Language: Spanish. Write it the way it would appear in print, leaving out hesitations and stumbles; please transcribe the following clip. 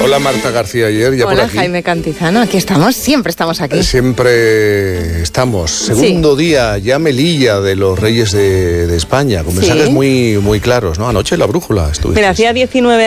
Hola Marta García Ayer, ya Hola, por aquí. Jaime Cantizano, aquí estamos, siempre estamos aquí. Siempre estamos. Segundo día, ya Melilla de los Reyes de España, con mensajes muy, muy claros, ¿no? Anoche en La Brújula estuviste. Mira, hacía 19